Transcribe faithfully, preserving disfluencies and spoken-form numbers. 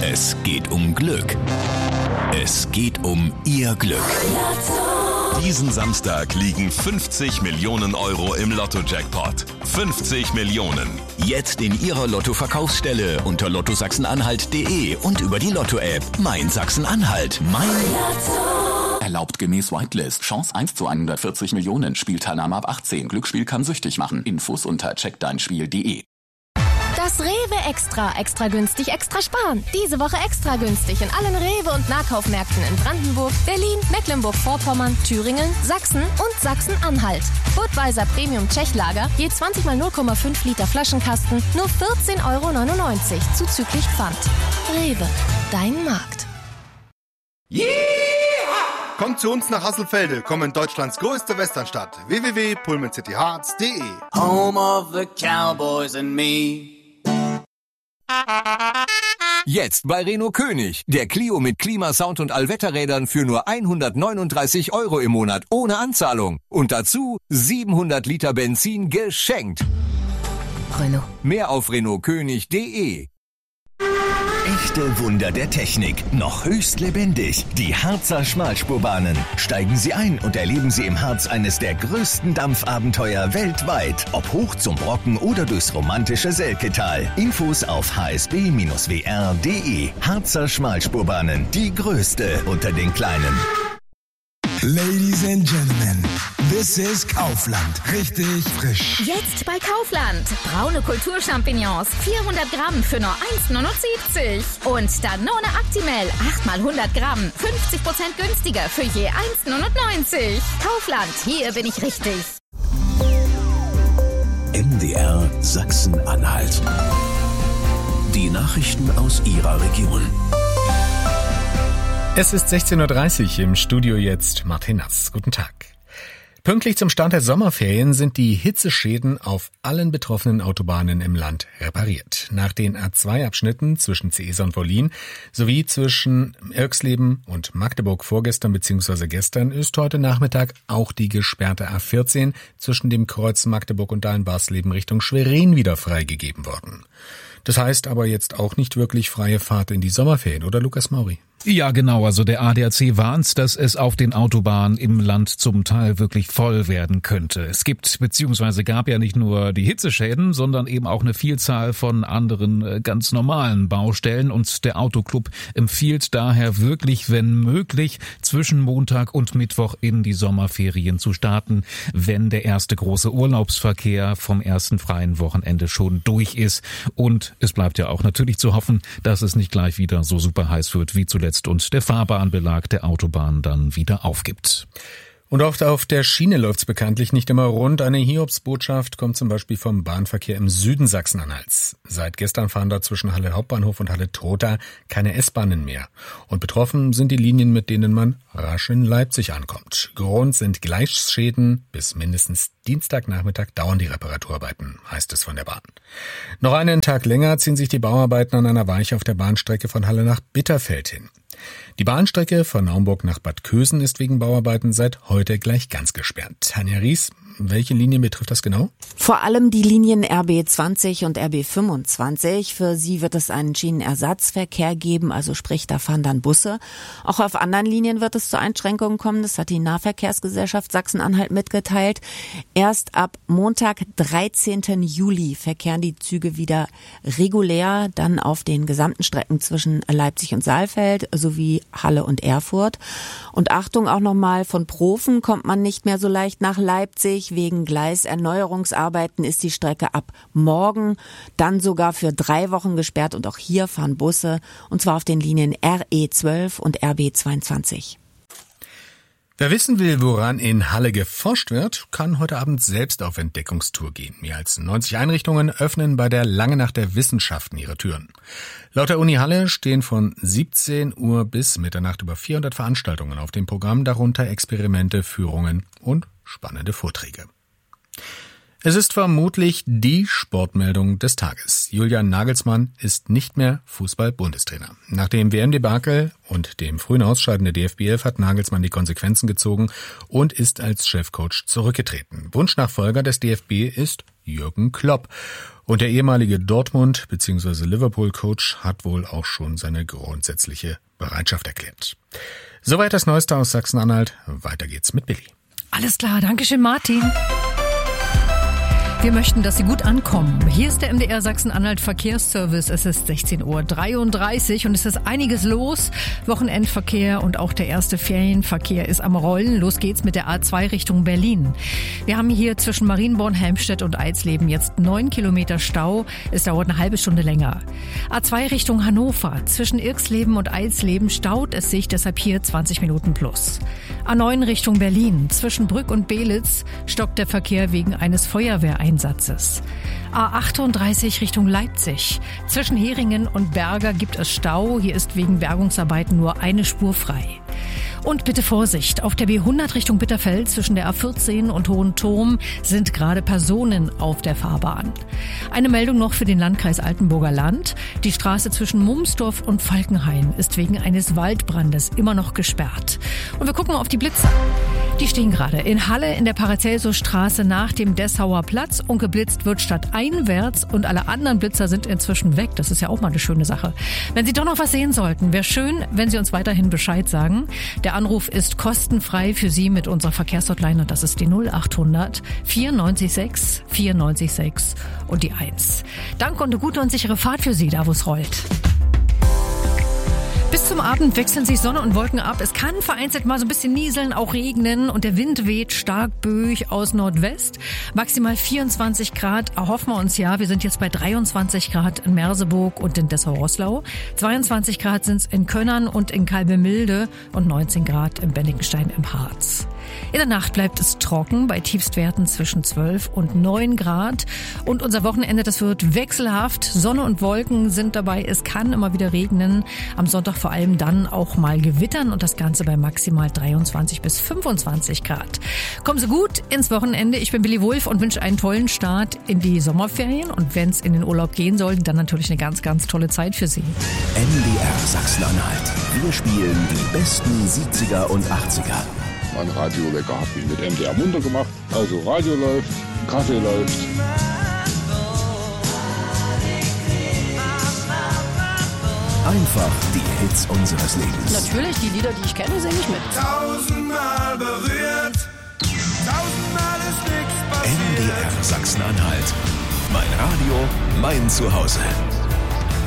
Es geht um Glück. Es geht um Ihr Glück. Diesen Samstag liegen fünfzig Millionen Euro im Lotto-Jackpot. fünfzig Millionen. Jetzt in Ihrer Lotto-Verkaufsstelle unter lotto sachsen-anhalt punkt de und über die Lotto-App Mein Sachsen-Anhalt. Mein Lotto. Erlaubt gemäß Whitelist. Chance eins zu hundertvierzig Millionen. Spielteilnahme ab achtzehn. Glücksspiel kann süchtig machen. Infos unter check dein spiel punkt de. Das Rewe Extra. Extra günstig, extra sparen. Diese Woche extra günstig in allen Rewe- und Nahkaufmärkten in Brandenburg, Berlin, Mecklenburg-Vorpommern, Thüringen, Sachsen und Sachsen-Anhalt. Budweiser Premium Tschechlager, je zwanzig mal null Komma fünf Liter Flaschenkasten, nur vierzehn Euro neunundneunzig, zuzüglich Pfand. Rewe, dein Markt. Yeah! Kommt zu uns nach Hasselfelde, kommen in Deutschlands größte Westernstadt. w w w punkt pullman city hearts punkt de. Home of the Cowboys and me. Jetzt bei Renault König. Der Clio mit Klimasound und Allwetterrädern für nur hundertneununddreißig Euro im Monat ohne Anzahlung. Und dazu siebenhundert Liter Benzin geschenkt. Renault. Mehr auf renault könig punkt de. Echte Wunder der Technik, noch höchst lebendig. Die Harzer Schmalspurbahnen. Steigen Sie ein und erleben Sie im Harz eines der größten Dampfabenteuer weltweit. Ob hoch zum Brocken oder durchs romantische Selketal. Infos auf h s b w r punkt de. Harzer Schmalspurbahnen, die größte unter den kleinen. Ladies and Gentlemen, this is Kaufland. Richtig frisch. Jetzt bei Kaufland. Braune Kulturchampignons, vierhundert Gramm für nur eins neunundsiebzig. Und Danone Actimel, acht mal hundert Gramm, fünfzig Prozent günstiger für je eins neunundneunzig. Kaufland, hier bin ich richtig. M D R Sachsen-Anhalt. Die Nachrichten aus Ihrer Region. Es ist sechzehn Uhr dreißig, im Studio jetzt Martin Nass. Guten Tag. Pünktlich zum Start der Sommerferien sind die Hitzeschäden auf allen betroffenen Autobahnen im Land repariert. Nach den A zwei Abschnitten zwischen Zeesa und Wollin sowie zwischen Irxleben und Magdeburg vorgestern bzw. gestern ist heute Nachmittag auch die gesperrte A vierzehn zwischen dem Kreuz Magdeburg und Dahlen-Barsleben Richtung Schwerin wieder freigegeben worden. Das heißt aber jetzt auch nicht wirklich freie Fahrt in die Sommerferien, oder Lukas Mauri? Ja, genau. Also der A D A C warnt, dass es auf den Autobahnen im Land zum Teil wirklich voll werden könnte. Es gibt bzw. gab ja nicht nur die Hitzeschäden, sondern eben auch eine Vielzahl von anderen ganz normalen Baustellen. Und der Autoclub empfiehlt daher wirklich, wenn möglich, zwischen Montag und Mittwoch in die Sommerferien zu starten, wenn der erste große Urlaubsverkehr vom ersten freien Wochenende schon durch ist. Und es bleibt ja auch natürlich zu hoffen, dass es nicht gleich wieder so super heiß wird wie zuletzt und der Fahrbahnbelag der Autobahn dann wieder aufgibt. Und oft auf der Schiene läuft's bekanntlich nicht immer rund. Eine Hiobsbotschaft kommt zum Beispiel vom Bahnverkehr im Süden Sachsen-Anhalts. Seit gestern fahren dort zwischen Halle Hauptbahnhof und Halle Trotha keine S-Bahnen mehr. Und betroffen sind die Linien, mit denen man rasch in Leipzig ankommt. Grund sind Gleisschäden. Bis mindestens Dienstagnachmittag dauern die Reparaturarbeiten, heißt es von der Bahn. Noch einen Tag länger ziehen sich die Bauarbeiten an einer Weiche auf der Bahnstrecke von Halle nach Bitterfeld hin. Die Bahnstrecke von Naumburg nach Bad Kösen ist wegen Bauarbeiten seit heute gleich ganz gesperrt. Tanja Ries, welche Linien betrifft das genau? Vor allem die Linien R B zwanzig und R B fünfundzwanzig. Für sie wird es einen Schienenersatzverkehr geben, also sprich, da fahren dann Busse. Auch auf anderen Linien wird es zu Einschränkungen kommen, das hat die Nahverkehrsgesellschaft Sachsen-Anhalt mitgeteilt. Erst ab Montag, dreizehnten Juli, verkehren die Züge wieder regulär, dann auf den gesamten Strecken zwischen Leipzig und Saalfeld sowie Halle und Erfurt. Und Achtung auch nochmal, von Profen kommt man nicht mehr so leicht nach Leipzig. Wegen Gleiserneuerungsarbeiten ist die Strecke ab morgen dann sogar für drei Wochen gesperrt. Und auch hier fahren Busse, und zwar auf den Linien R E zwölf und R B zweiundzwanzig. Wer wissen will, woran in Halle geforscht wird, kann heute Abend selbst auf Entdeckungstour gehen. Mehr als neunzig Einrichtungen öffnen bei der Lange Nacht der Wissenschaften ihre Türen. Laut der Uni Halle stehen von siebzehn Uhr bis Mitternacht über vierhundert Veranstaltungen auf dem Programm, darunter Experimente, Führungen und spannende Vorträge. Es ist vermutlich die Sportmeldung des Tages. Julian Nagelsmann ist nicht mehr Fußball-Bundestrainer. Nach dem W M-Debakel und dem frühen Ausscheiden der D F B elf hat Nagelsmann die Konsequenzen gezogen und ist als Chefcoach zurückgetreten. Wunschnachfolger des D F B ist Jürgen Klopp. Und der ehemalige Dortmund- bzw. Liverpool-Coach hat wohl auch schon seine grundsätzliche Bereitschaft erklärt. Soweit das Neueste aus Sachsen-Anhalt. Weiter geht's mit Billy. Alles klar, Dankeschön, Martin. Wir möchten, dass Sie gut ankommen. Hier ist der M D R Sachsen-Anhalt Verkehrsservice. Es ist sechzehn Uhr dreiunddreißig und es ist einiges los. Wochenendverkehr und auch der erste Ferienverkehr ist am Rollen. Los geht's mit der A zwei Richtung Berlin. Wir haben hier zwischen Marienborn, Helmstedt und Eisleben jetzt neun Kilometer Stau. Es dauert eine halbe Stunde länger. A zwei Richtung Hannover. Zwischen Irxleben und Eisleben staut es sich, deshalb hier zwanzig Minuten plus. A neun Richtung Berlin. Zwischen Brück und Belitz stockt der Verkehr wegen eines Feuerwehreinsatzes. Einsatzes. A achtunddreißig Richtung Leipzig. Zwischen Heringen und Berger gibt es Stau. Hier ist wegen Bergungsarbeiten nur eine Spur frei. Und bitte Vorsicht, auf der B hundert Richtung Bitterfeld zwischen der A vierzehn und Hohenturm sind gerade Personen auf der Fahrbahn. Eine Meldung noch für den Landkreis Altenburger Land. Die Straße zwischen Mumsdorf und Falkenhain ist wegen eines Waldbrandes immer noch gesperrt. Und wir gucken mal auf die Blitzer. Die stehen gerade in Halle in der Paracelsus-Straße nach dem Dessauer Platz und geblitzt wird stadteinwärts und alle anderen Blitzer sind inzwischen weg. Das ist ja auch mal eine schöne Sache. Wenn Sie doch noch was sehen sollten, wäre schön, wenn Sie uns weiterhin Bescheid sagen. Der Anruf ist kostenfrei für Sie mit unserer Verkehrshotline und das ist die null achthundert vierundneunzig sechs vierundneunzig sechs und die eins. Danke und eine gute und sichere Fahrt für Sie, da wo es rollt. Bis zum Abend wechseln sich Sonne und Wolken ab. Es kann vereinzelt mal so ein bisschen nieseln, auch regnen und der Wind weht stark böig aus Nordwest. Maximal vierundzwanzig Grad erhoffen wir uns ja. Wir sind jetzt bei dreiundzwanzig Grad in Merseburg und in Dessau-Roßlau. zweiundzwanzig Grad sind es in Könnern und in Kalbemilde und neunzehn Grad in Benningenstein im Harz. In der Nacht bleibt es trocken bei Tiefstwerten zwischen zwölf und neun Grad. Und unser Wochenende, das wird wechselhaft. Sonne und Wolken sind dabei. Es kann immer wieder regnen. Am Sonntag vor allem dann auch mal gewittern und das Ganze bei maximal dreiundzwanzig bis fünfundzwanzig Grad. Kommen Sie gut ins Wochenende. Ich bin Billy Wulff und wünsche einen tollen Start in die Sommerferien. Und wenn es in den Urlaub gehen soll, dann natürlich eine ganz, ganz tolle Zeit für Sie. M D R Sachsen-Anhalt. Wir spielen die besten siebziger und achtziger. Mein Radiowecker hat mich mit M D R munter gemacht. Also Radio läuft, Kaffee läuft. Einfach die Hits unseres Lebens. Natürlich, die Lieder, die ich kenne, singe ich mit. Tausendmal berührt, tausendmal ist nichts passiert. M D R Sachsen-Anhalt. Mein Radio, mein Zuhause.